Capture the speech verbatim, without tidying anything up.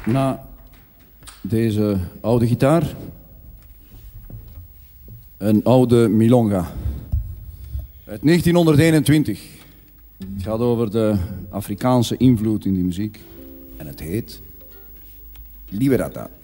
Na deze oude gitaar, een oude milonga uit negentienhonderdeenentwintig. Het gaat over de Afrikaanse invloed in die muziek en het heet Liberata.